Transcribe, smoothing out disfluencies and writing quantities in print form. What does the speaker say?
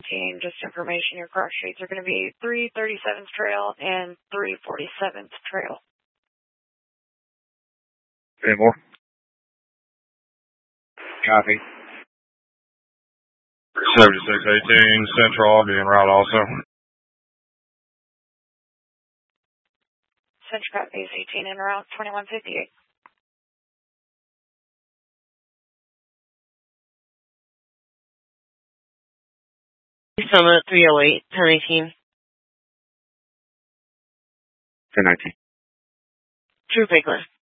just information, your cross streets are going to be 337th Trail and 347th Trail. Any more? Copy. 7618 Central, I'll be en route also. Central Base 18 en route, 2158. Summit 308, 1018. 1019. True Bigler.